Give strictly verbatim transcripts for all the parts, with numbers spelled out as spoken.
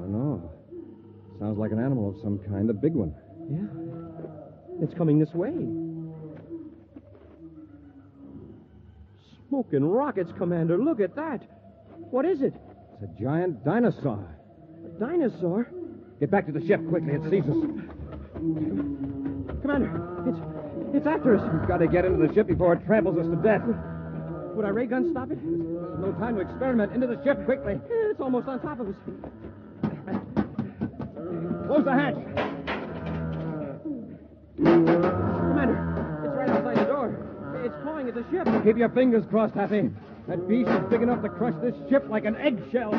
don't know. Sounds like an animal of some kind, a big one. Yeah. It's coming this way. Smoking rockets, Commander. Look at that. What is it? It's a giant dinosaur. A dinosaur? Get back to the ship quickly. It sees us. Commander, it's it's after us. We've got to get into the ship before it tramples us to death. Would our ray gun stop it? There's no time to experiment. Into the ship quickly. It's almost on top of us. Close the hatch. Commander, it's right outside the door. It's clawing at the ship. Keep your fingers crossed, Happy. That beast is big enough to crush this ship like an eggshell.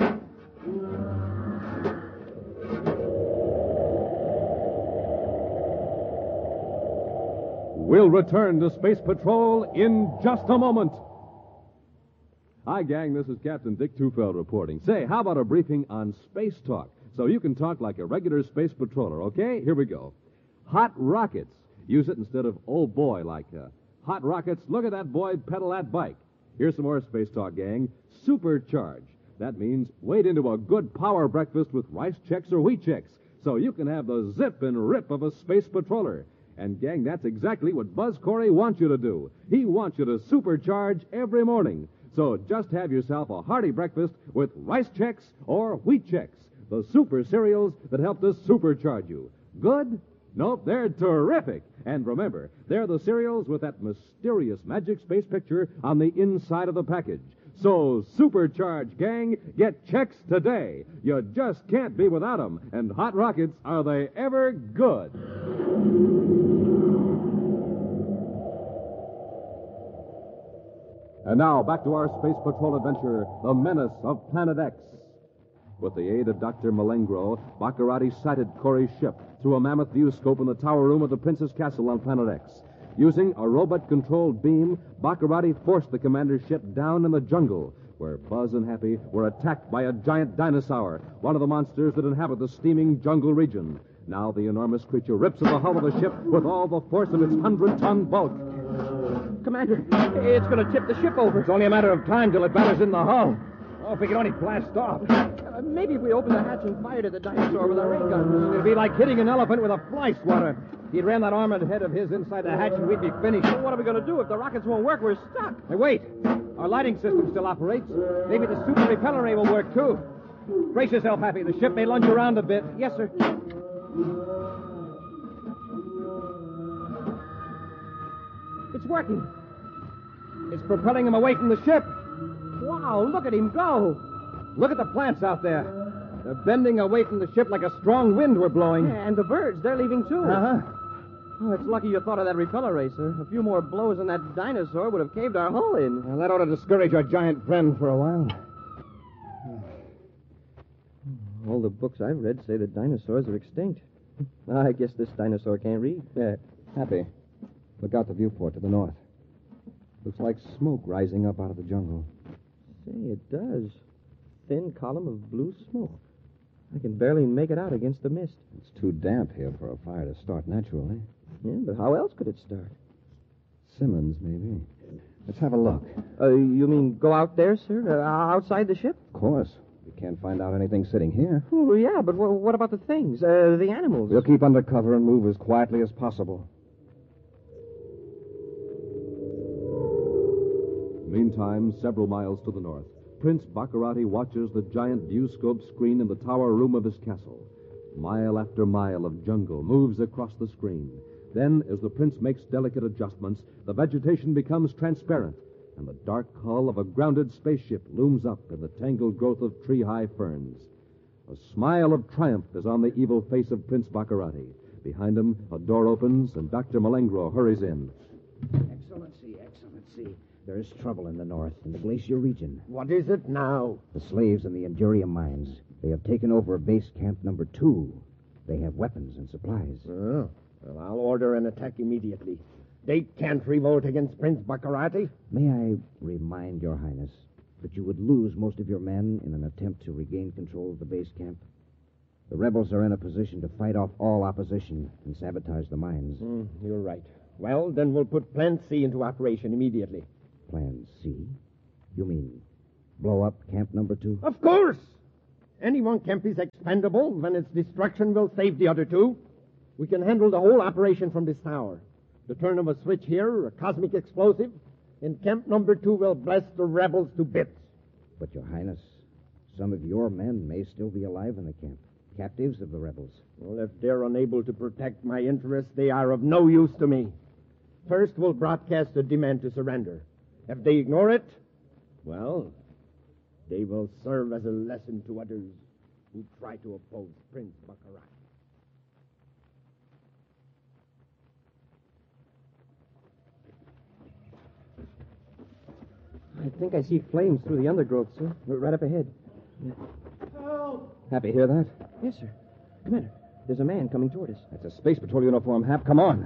We'll return to Space Patrol in just a moment. Hi, gang. This is Captain Dick Tufeld reporting. Say, how about a briefing on space talk? So you can talk like a regular space patroller, okay? Here we go. Hot rockets. Use it instead of oh boy, like uh, hot rockets. Look at that boy pedal that bike. Here's some more space talk, gang. Supercharge. That means wade into a good power breakfast with rice checks or wheat checks, so you can have the zip and rip of a space patroller. And, gang, that's exactly what Buzz Corey wants you to do. He wants you to supercharge every morning. So just have yourself a hearty breakfast with rice checks or wheat checks, the super cereals that help to supercharge you. Good? Nope, they're terrific. And remember, they're the cereals with that mysterious magic space picture on the inside of the package. So supercharge, gang. Get checks today. You just can't be without them. And hot rockets, are they ever good? And now, back to our Space Patrol adventure, The Menace of Planet X. With the aid of Doctor Malengro, Baccarati sighted Corey's ship through a mammoth viewscope in the tower room of the Prince's Castle on Planet X. Using a robot-controlled beam, Baccarati forced the commander's ship down in the jungle, where Buzz and Happy were attacked by a giant dinosaur, one of the monsters that inhabit the steaming jungle region. Now the enormous creature rips at the hull of the ship with all the force of its hundred-ton bulk. Commander, it's going to tip the ship over. It's only a matter of time till it batters in the hull. Oh, if we could only blast off. Uh, maybe if we open the hatch and fired at the dinosaur with our ray guns. It'd be like hitting an elephant with a fly swatter. He'd ram that armored head of his inside the hatch and we'd be finished. Well, what are we going to do? If the rockets won't work, we're stuck. Hey, wait. Our lighting system still operates. Maybe the super repeller ray will work, too. Brace yourself, Happy. The ship may lunge around a bit. Yes, sir. It's working. It's propelling him away from the ship. Wow, look at him go. Look at the plants out there. They're bending away from the ship like a strong wind we're blowing. Yeah, and the birds, they're leaving, too. Uh-huh. Oh, it's lucky you thought of that repeller ray, sir. A few more blows and that dinosaur would have caved our hull in. Well, that ought to discourage our giant friend for a while. All the books I've read say that dinosaurs are extinct. I guess this dinosaur can't read. Yeah, Happy. Look out the viewport to the north. Looks like smoke rising up out of the jungle. Say, it does. Thin column of blue smoke. I can barely make it out against the mist. It's too damp here for a fire to start naturally. Yeah, but how else could it start? Simmons, maybe. Let's have a look. Uh, you mean go out there, sir? Uh, outside the ship? Of course. We can't find out anything sitting here. Oh, yeah, but w- what about the things? Uh, the animals? We'll keep under cover and move as quietly as possible. Meantime, several miles to the north, Prince Baccarati watches the giant viewscope screen in the tower room of his castle. Mile after mile of jungle moves across the screen. Then, as the prince makes delicate adjustments, the vegetation becomes transparent, and the dark hull of a grounded spaceship looms up in the tangled growth of tree-high ferns. A smile of triumph is on the evil face of Prince Baccarati. Behind him, a door opens, and Doctor Malengro hurries in. Excellency, Excellency. There is trouble in the north, in the glacier region. What is it now? The slaves in the Endurium mines. They have taken over base camp number two. They have weapons and supplies. Oh, well, I'll order an attack immediately. They can't revolt against Prince Baccarati. May I remind your highness that you would lose most of your men in an attempt to regain control of the base camp? The rebels are in a position to fight off all opposition and sabotage the mines. Mm, you're right. Well, then we'll put Plan C into operation immediately. Plan C? You mean blow up camp number two? Of course! Any one camp is expendable when its destruction will save the other two. We can handle the whole operation from this tower. The turn of a switch here, a cosmic explosive, and camp number two will blast the rebels to bits. But, Your Highness, some of your men may still be alive in the camp, captives of the rebels. Well, if they're unable to protect my interests, they are of no use to me. First, we'll broadcast a demand to surrender. If they ignore it, well, they will serve as a lesson to others who try to oppose Prince Baccarat. I think I see flames through the undergrowth, sir. Right up ahead. Help! Happy, hear that? Yes, sir. Commander, there's a man coming toward us. That's a space patrol uniform, Hap. Come on.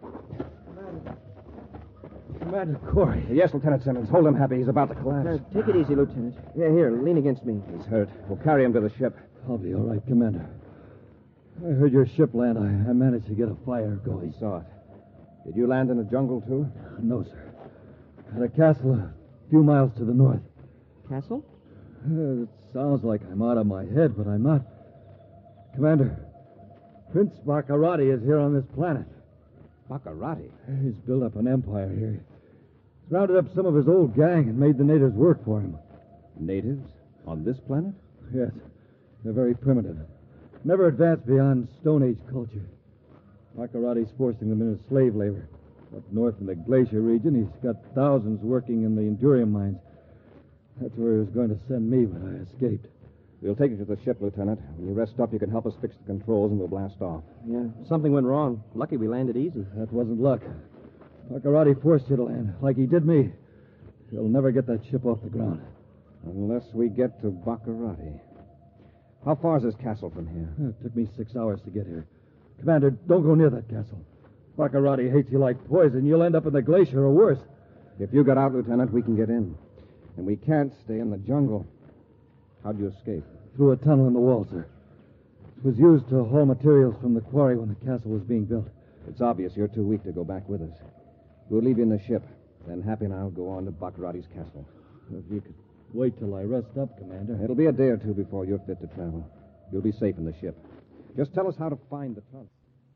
Commander Corey. Yes, Lieutenant Simmons. Hold him, Happy. He's about to collapse. Now, take it easy, Lieutenant. Yeah, here, lean against me. He's hurt. We'll carry him to the ship. I'll be all right, Commander. I heard your ship land. I, I managed to get a fire We going. saw it. Did you land in the jungle, too? No, sir. At a castle a few miles to the north. Castle? Uh, it sounds like I'm out of my head, but I'm not. Commander, Prince Baccarati is here on this planet. Baccarati? He's built up an empire here. He's rounded up some of his old gang and made the natives work for him. Natives? On this planet? Yes, they're very primitive. Never advanced beyond Stone Age culture. Baccarati's forcing them into slave labor. Up north in the glacier region, he's got thousands working in the Endurium mines. That's where he was going to send me, but I escaped. We'll take you to the ship, Lieutenant. When you rest up, you can help us fix the controls, and we'll blast off. Yeah, something went wrong. Lucky we landed easy. That wasn't luck. Baccarati forced you to land, like he did me. He'll never get that ship off the ground. Unless we get to Baccarati. How far is this castle from here? It took me six hours to get here. Commander, don't go near that castle. Baccarati hates you like poison. You'll end up in the glacier or worse. If you get out, Lieutenant, we can get in. And we can't stay in the jungle. How'd you escape? Through a tunnel in the wall, sir. It was used to haul materials from the quarry when the castle was being built. It's obvious you're too weak to go back with us. We'll leave you in the ship. Then Happy and I'll go on to Baccarati's castle. If you could wait till I rest up, Commander. It'll be a day or two before you're fit to travel. You'll be safe in the ship. Just tell us how to find the tunnel.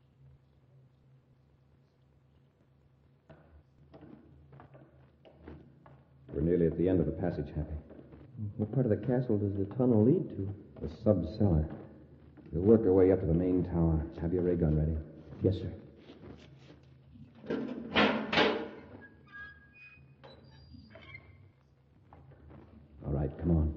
We're nearly at the end of the passage, Happy. What part of the castle does the tunnel lead to? The sub-cellar. We'll work our way up to the main tower. Have your ray gun ready. Yes, sir. All right, come on.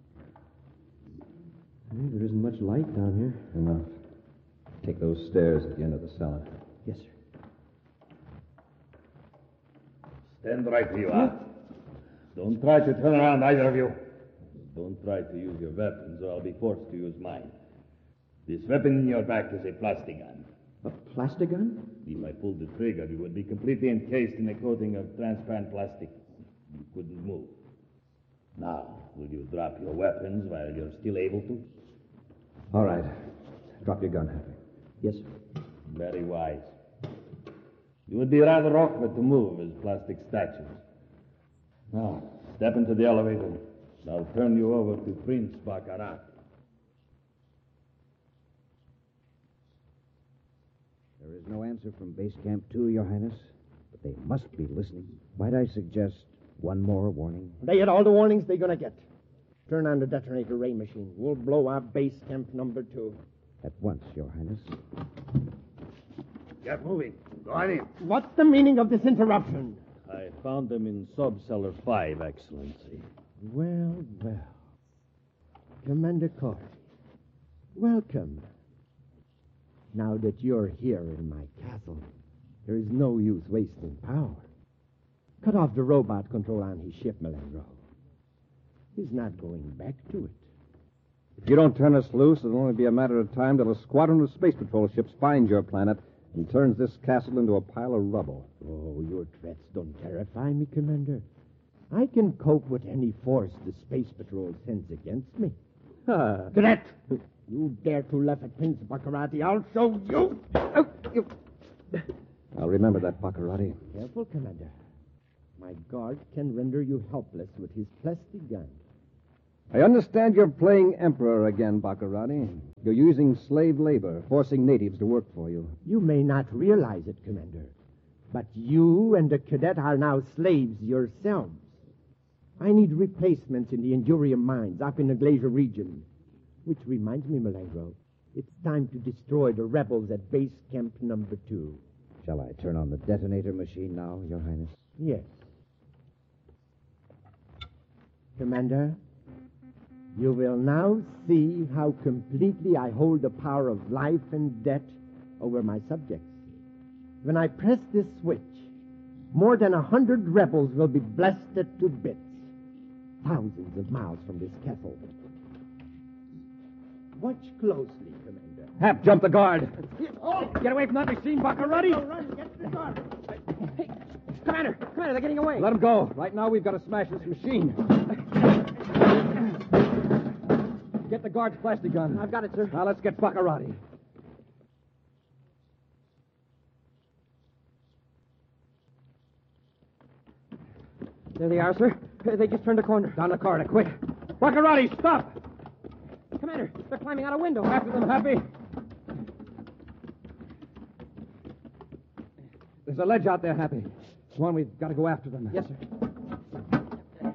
Hey, there isn't much light down here. Enough. Take those stairs at the end of the cellar. Yes, sir. Stand right where you are. Don't try to turn around, either of you. Don't try to use your weapons, or I'll be forced to use mine. This weapon in your back is a plastic gun. A plastic gun? If I pulled the trigger, you would be completely encased in a coating of transparent plastic. You couldn't move. Now, will you drop your weapons while you're still able to? All right. Drop your gun, Happy. Yes, sir. Very wise. You would be rather awkward to move as plastic statues. Now, step into the elevator. I'll turn you over to Prince Baccarat. There is no answer from Base Camp two, Your Highness, but they must be listening. Might I suggest one more warning? They get all the warnings they're going to get. Turn on the detonator ray machine. We'll blow up base camp number two. At once, Your Highness. Get moving. Go on in. What's the meaning of this interruption? I found them in Sub-Cellar five, Excellency. Well, well. Commander Corey, welcome. Now that you're here in my castle, there is no use wasting power. Cut off the robot control on his ship, Melendro. He's not going back to it. If you don't turn us loose, it'll only be a matter of time till a squadron of space patrol ships finds your planet and turns this castle into a pile of rubble. Oh, your threats don't terrify me, Commander. I can cope with any force the Space Patrol sends against me. Ah. Threat! You dare to laugh at Prince Baccarati, I'll show you! Oh, you... I'll remember that, Baccarati. Careful, Commander. My guard can render you helpless with his plastic gun. I understand you're playing emperor again, Baccarati. You're using slave labor, forcing natives to work for you. You may not realize it, Commander, but you and the cadet are now slaves yourselves. I need replacements in the Endurium mines up in the Glacier region. Which reminds me, Malengro, it's time to destroy the rebels at base camp number two. Shall I turn on the detonator machine now, Your Highness? Yes. Commander, you will now see how completely I hold the power of life and death over my subjects. When I press this switch, more than a hundred rebels will be blasted to bits, thousands of miles from this castle. Watch closely, Commander. Hap, jump the guard. Oh! Get away from that machine, Baccarati. Run, run, get the guard. Hey, Commander, Commander, they're getting away. Let him go. Right now, we've got to smash this machine. Get the guard's plastic gun. I've got it, sir. Now, let's get Baccarati. There they are, sir. They just turned a corner. Down the corridor, quick. Baccarati, stop! Commander, they're climbing out a window. After them, Happy. There's a ledge out there, Happy. Swan, we've got to go after them. Yes, sir.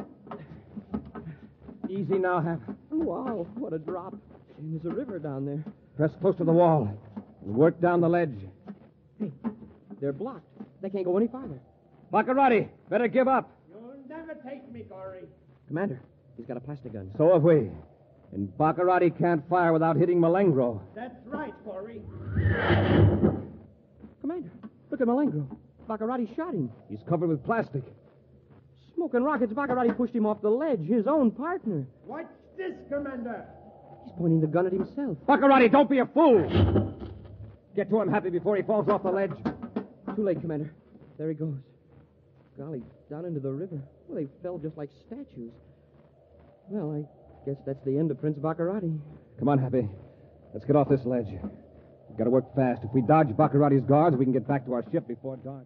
Easy now, Hap. Wow, what a drop. And there's a river down there. Press close to the wall. And work down the ledge. Hey, they're blocked. They can't go any farther. Baccarati, better give up. You'll never take me, Gory. Commander, he's got a plastic gun. So have we. And Baccarati can't fire without hitting Malengro. That's right, Gory. Commander, look at Malengro. Baccarati shot him. He's covered with plastic. Smoking rockets, Baccarati pushed him off the ledge, his own partner. Watch this, Commander. He's pointing the gun at himself. Baccarati, don't be a fool. Get to him, Happy, before he falls off the ledge. Too late, Commander. There he goes. Golly, down into the river. Well, they fell just like statues. Well, I guess that's the end of Prince Baccarati. Come on, Happy. Let's get off this ledge. We've got to work fast. If we dodge Baccarati's guards, we can get back to our ship before dark.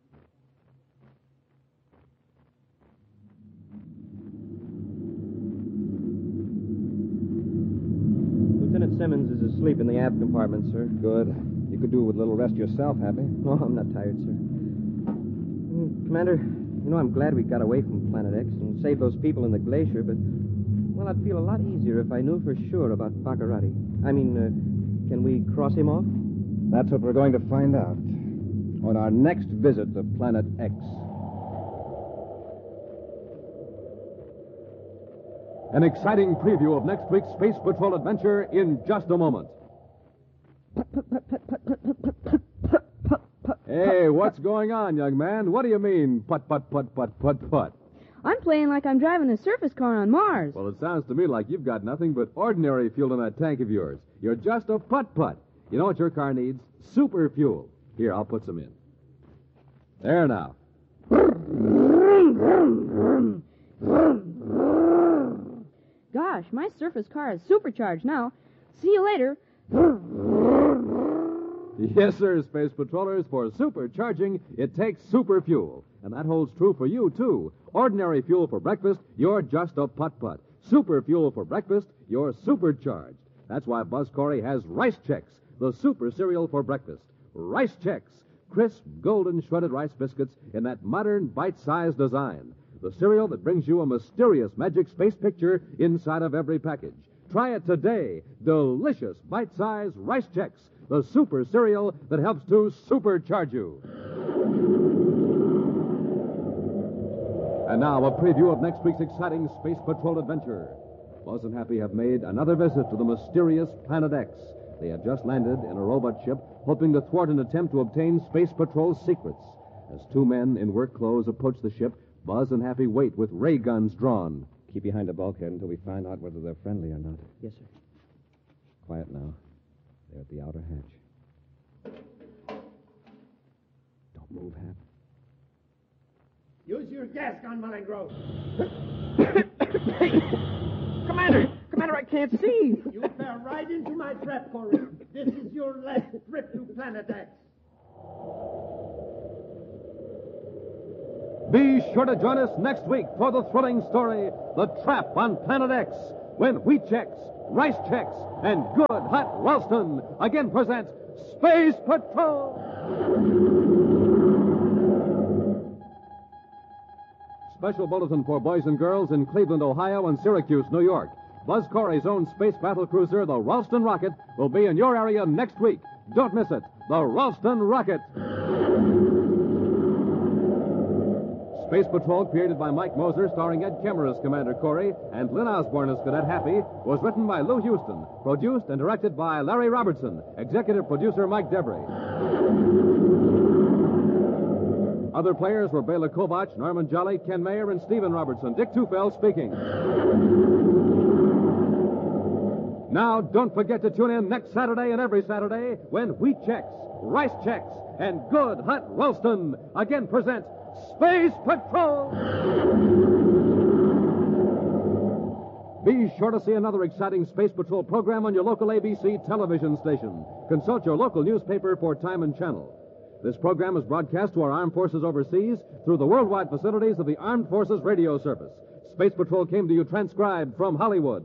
Lieutenant Simmons is asleep in the aft compartment, sir. Good. You could do with a little rest yourself, Happy. No, I'm not tired, sir. Mm, Commander, you know, I'm glad we got away from Planet X and saved those people in the glacier, but, well, I'd feel a lot easier if I knew for sure about Baccarati. I mean, uh, can we cross him off? That's what we're going to find out on our next visit to Planet X. An exciting preview of next week's Space Patrol adventure in just a moment. Hey, what's going on, young man? What do you mean, put, put, put, put, put, put? I'm playing like I'm driving a surface car on Mars. Well, it sounds to me like you've got nothing but ordinary fuel in that tank of yours. You're just a putt-putt. You know what your car needs? Super fuel. Here, I'll put some in. There now. Gosh, my surface car is supercharged now. See you later. Yes, sir, Space Patrollers. For supercharging, it takes super fuel. And that holds true for you, too. Ordinary fuel for breakfast, you're just a putt-putt. Super fuel for breakfast, you're supercharged. That's why Buzz Corey has Rice Chex, the super cereal for breakfast. Rice Chex, crisp, golden shredded rice biscuits in that modern, bite-sized design. The cereal that brings you a mysterious magic space picture inside of every package. Try it today. Delicious, bite-sized Rice Chex, the super cereal that helps to supercharge you. And now, a preview of next week's exciting Space Patrol adventure. Buzz and Happy have made another visit to the mysterious Planet X. They have just landed in a robot ship, hoping to thwart an attempt to obtain Space Patrol's secrets. As two men in work clothes approach the ship, Buzz and Happy wait with ray guns drawn. Keep behind the bulkhead until we find out whether they're friendly or not. Yes, sir. Quiet now. They're at the outer hatch. Don't move, Hap. Use your gas gun, Malengro. Commander! Commander, I can't see! You fell right into my trap, Corey. This is your last trip to Planet X. Be sure to join us next week for the thrilling story, The Trap on Planet X, when Wheat Chex, Rice Chex, and Good Hot Ralston again present Space Patrol! Special bulletin for boys and girls in Cleveland, Ohio, and Syracuse, New York. Buzz Corey's own space battle cruiser, the Ralston Rocket, will be in your area next week. Don't miss it. The Ralston Rocket. Space Patrol, created by Mike Moser, starring Ed Kemmer as Commander Corey and Lynn Osborne as Cadet Happy, was written by Lou Houston, produced and directed by Larry Robertson, executive producer Mike Debris. Other players were Bela Kovach, Norman Jolly, Ken Mayer, and Stephen Robertson. Dick Tufeld speaking. Now, don't forget to tune in next Saturday and every Saturday when Wheat Chex, Rice Chex, and Good Hot Ralston again present Space Patrol! Be sure to see another exciting Space Patrol program on your local A B C television station. Consult your local newspaper for time and channel. This program is broadcast to our armed forces overseas through the worldwide facilities of the Armed Forces Radio Service. Space Patrol came to you transcribed from Hollywood.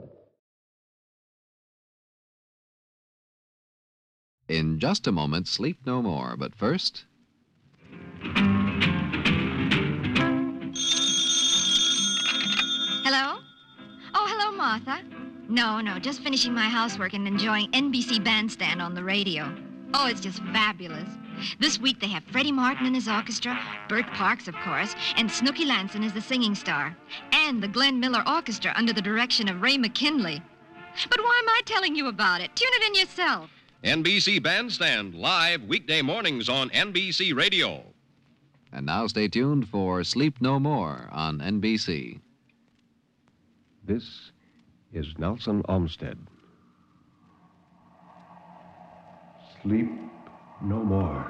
In just a moment, Sleep No More. But first... Hello? Oh, hello, Martha. No, no, just finishing my housework and enjoying N B C Bandstand on the radio. Oh, it's just fabulous. This week they have Freddie Martin and his orchestra, Bert Parks, of course, and Snooky Lanson is the singing star, and the Glenn Miller Orchestra under the direction of Ray McKinley. But why am I telling you about it? Tune it in yourself. N B C Bandstand, live weekday mornings on N B C Radio. And now stay tuned for Sleep No More on N B C. This is Nelson Olmsted. Sleep no more.